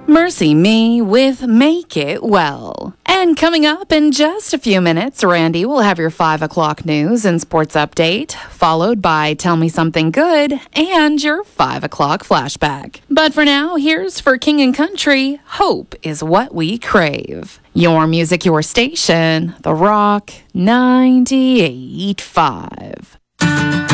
Mercy Me with Make It Well. And coming up in just a few minutes, Randy will have your 5 o'clock news and sports update, followed by Tell Me Something Good and your 5 o'clock flashback. But for now, here's for King and Country, Hope is What We Crave. Your music, your station, The Rock 98.5.